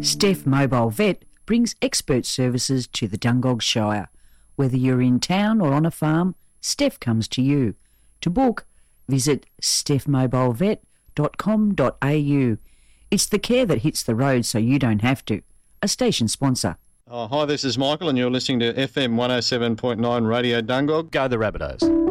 Steph Mobile Vet brings expert services to the Dungog Shire. Whether you're in town or on a farm, Steph comes to you. To book, visit stephmobilevet.com.au. It's the care that hits the road so you don't have to. A station sponsor. Oh, hi, this is Michael and you're listening to FM 107.9 Radio Dungog. Go the Rabbitohs.